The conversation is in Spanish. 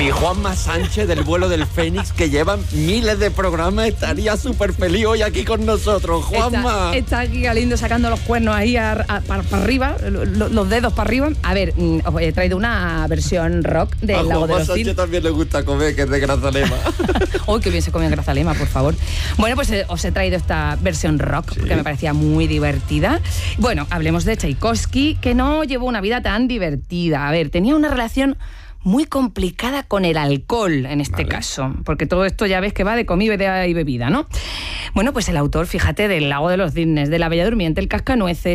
Y Juanma Sánchez del Vuelo del Fénix, que llevan miles de programas, estaría súper feliz hoy aquí con nosotros. Juanma. Está aquí Galindo sacando los cuernos ahí para arriba, los dedos para arriba. A ver, os he traído una versión rock del Lago de los Cisnes. A Juanma Sánchez también le gusta comer, que es de Grazalema. Uy, qué bien se come en Grazalema, por favor. Bueno, pues os he traído esta versión rock, porque me parecía muy divertida. Bueno, hablemos de Tchaikovsky, que no llevó una vida tan divertida. A ver, tenía una relación muy complicada con el alcohol, en este caso, porque todo esto ya ves que va de comida y bebida, ¿no? Bueno, pues el autor, fíjate, del Lago de los Cisnes, de La Bella Durmiente, El Cascanueces,